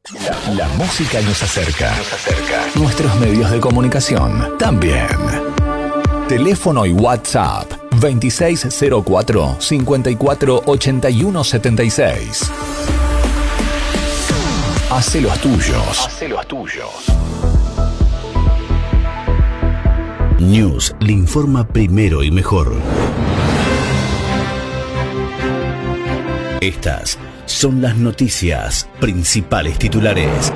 La música nos acerca. Nuestros medios de comunicación también. Teléfono y WhatsApp 2604 54 81 76. Hacé los tuyos. News le informa primero y mejor. Estas son las noticias, principales titulares.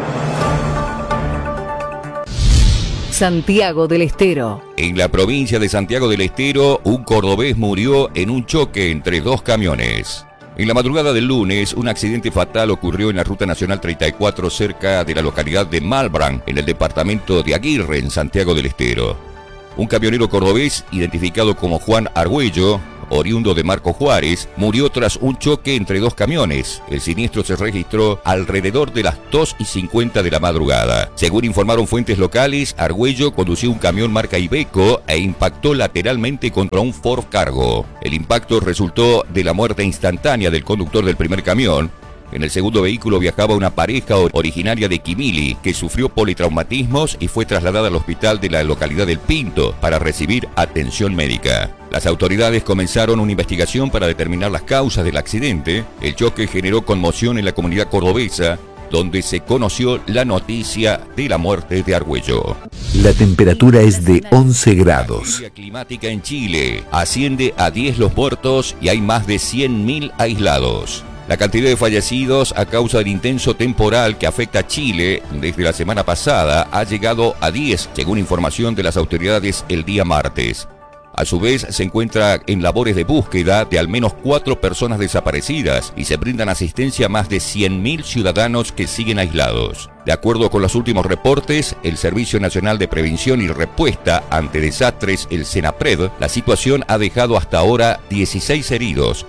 Santiago del Estero. En la provincia de Santiago del Estero, un cordobés murió en un choque entre dos camiones. En la madrugada del lunes, un accidente fatal ocurrió en la Ruta Nacional 34 cerca de la localidad de Malbrán, en el departamento de Aguirre, en Santiago del Estero. Un camionero cordobés, identificado como Juan Argüello, oriundo de Marco Juárez, murió tras un choque entre dos camiones. El siniestro se registró alrededor de las 2:50 de la madrugada. Según informaron fuentes locales, Argüello conducía un camión marca Iveco e impactó lateralmente contra un Ford Cargo. El impacto resultó de la muerte instantánea del conductor del primer camión. En el segundo vehículo viajaba una pareja originaria de Quimili que sufrió politraumatismos y fue trasladada al hospital de la localidad del Pinto para recibir atención médica. Las autoridades comenzaron una investigación para determinar las causas del accidente. El choque generó conmoción en la comunidad cordobesa, donde se conoció la noticia de la muerte de Argüello. La temperatura es de 11 grados. La climática en Chile asciende a 10 los muertos y hay más de 100.000 aislados. La cantidad de fallecidos a causa del intenso temporal que afecta a Chile desde la semana pasada ha llegado a 10, según información de las autoridades el día martes. A su vez, se encuentra en labores de búsqueda de al menos 4 personas desaparecidas y se brindan asistencia a más de 100.000 ciudadanos que siguen aislados. De acuerdo con los últimos reportes, el Servicio Nacional de Prevención y Respuesta ante Desastres, el SENAPRED, la situación ha dejado hasta ahora 16 heridos,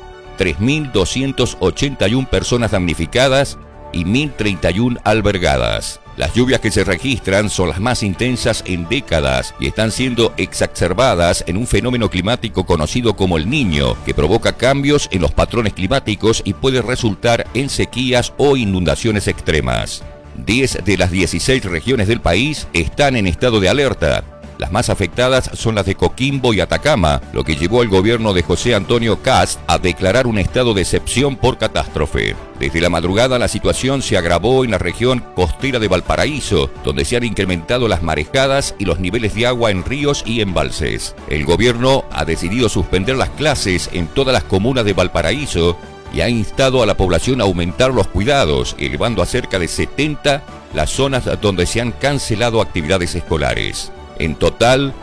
3.281 personas damnificadas y 1.031 albergadas. Las lluvias que se registran son las más intensas en décadas y están siendo exacerbadas en un fenómeno climático conocido como el Niño, que provoca cambios en los patrones climáticos y puede resultar en sequías o inundaciones extremas. 10 de las 16 regiones del país están en estado de alerta. Las más afectadas son las de Coquimbo y Atacama, lo que llevó al gobierno de José Antonio Kast a declarar un estado de excepción por catástrofe. Desde la madrugada la situación se agravó en la región costera de Valparaíso, donde se han incrementado las marejadas y los niveles de agua en ríos y embalses. El gobierno ha decidido suspender las clases en todas las comunas de Valparaíso y ha instado a la población a aumentar los cuidados, elevando a cerca de 70 las zonas donde se han cancelado actividades escolares. En total,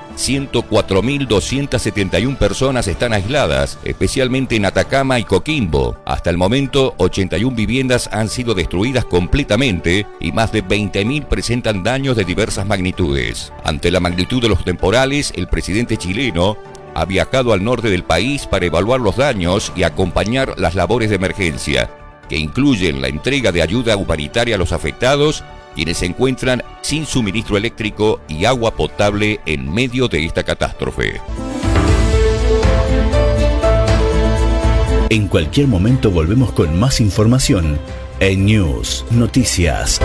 104.271 personas están aisladas, especialmente en Atacama y Coquimbo. Hasta el momento, 81 viviendas han sido destruidas completamente y más de 20.000 presentan daños de diversas magnitudes. Ante la magnitud de los temporales, el presidente chileno ha viajado al norte del país para evaluar los daños y acompañar las labores de emergencia, que incluyen la entrega de ayuda humanitaria a los afectados, quienes se encuentran sin suministro eléctrico y agua potable en medio de esta catástrofe. En cualquier momento volvemos con más información en News Noticias.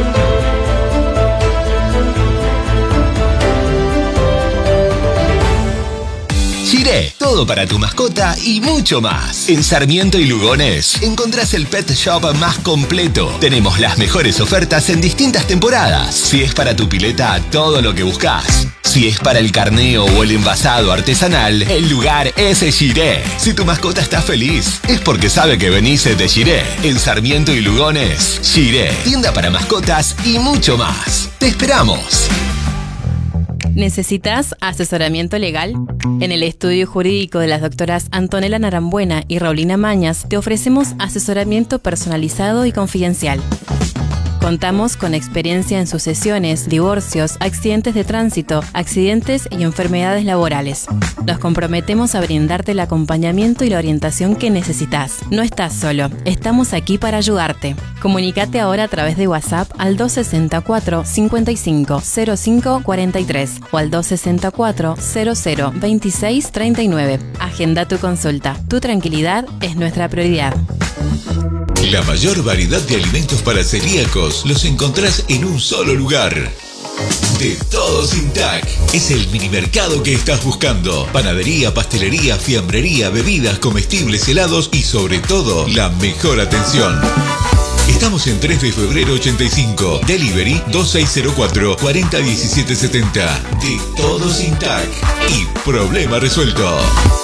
Shiré, todo para tu mascota y mucho más. En Sarmiento y Lugones encontrás el pet shop más completo. Tenemos las mejores ofertas en distintas temporadas. Si es para tu pileta, todo lo que buscas. Si es para el carneo o el envasado artesanal, el lugar es Shiré. Si tu mascota está feliz, es porque sabe que venís de Shiré. En Sarmiento y Lugones, Shiré, tienda para mascotas y mucho más. ¡Te esperamos! ¿Necesitas asesoramiento legal? En el estudio jurídico de las doctoras Antonella Narambuena y Raulina Mañas te ofrecemos asesoramiento personalizado y confidencial. Contamos con experiencia en sucesiones, divorcios, accidentes de tránsito, accidentes y enfermedades laborales. Nos comprometemos a brindarte el acompañamiento y la orientación que necesitas. No estás solo, estamos aquí para ayudarte. Comunícate ahora a través de WhatsApp al 264 55 05 43 o al 264 00 26 39. Agenda tu consulta. Tu tranquilidad es nuestra prioridad. La mayor variedad de alimentos para celíacos los encontrás en un solo lugar. De Todo Sin Tac. Es el minimercado que estás buscando. Panadería, pastelería, fiambrería, bebidas, comestibles, helados y sobre todo, la mejor atención. Estamos en 3 de febrero 85. Delivery 2604 401770. De Todo Sin Tac. Y problema resuelto.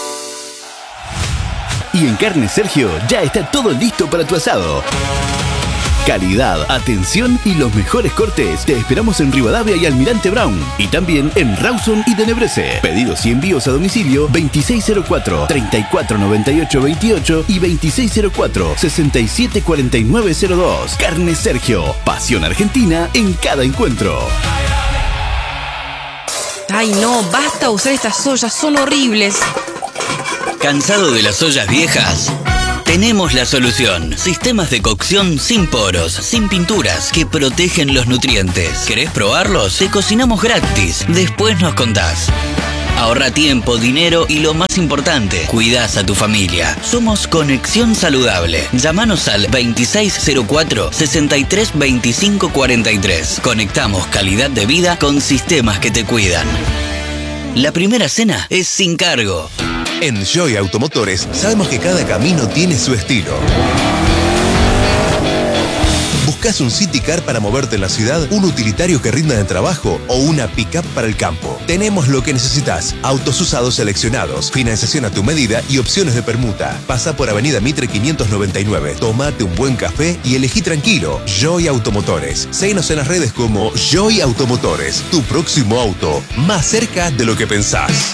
Y en Carne Sergio ya está todo listo para tu asado. Calidad, atención y los mejores cortes. Te esperamos en Rivadavia y Almirante Brown. Y también en Rawson y Tenebrese. Pedidos y envíos a domicilio 2604 349828 y 2604 674902. Carne Sergio. Pasión argentina en cada encuentro. Ay no, basta usar estas ollas, son horribles. ¿Cansado de las ollas viejas? Tenemos la solución. Sistemas de cocción sin poros, sin pinturas, que protegen los nutrientes. ¿Querés probarlos? Te cocinamos gratis. Después nos contás. Ahorra tiempo, dinero y lo más importante, cuidás a tu familia. Somos Conexión Saludable. Llámanos al 2604 63 25 43. Conectamos calidad de vida con sistemas que te cuidan. La primera cena es sin cargo. En Joy Automotores sabemos que cada camino tiene su estilo. ¿Buscas un City Car para moverte en la ciudad, un utilitario que rinda en el trabajo o una pick-up para el campo? Tenemos lo que necesitas. Autos usados seleccionados, financiación a tu medida y opciones de permuta. Pasa por Avenida Mitre 599, tómate un buen café y elegí tranquilo. Joy Automotores. Seguinos en las redes como Joy Automotores. Tu próximo auto, más cerca de lo que pensás.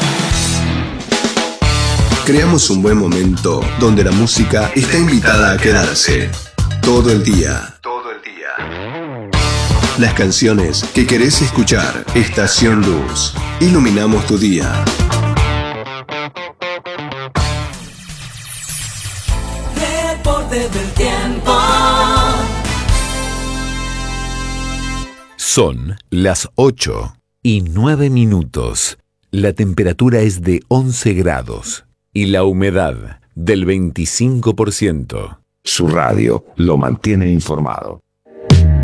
Creamos un buen momento donde la música está invitada a quedarse. Todo el día. Las canciones que querés escuchar. Estación Luz. Iluminamos tu día. Reporte del tiempo. Son las 8:09. La temperatura es de 11 grados y la humedad del 25%. Su radio lo mantiene informado.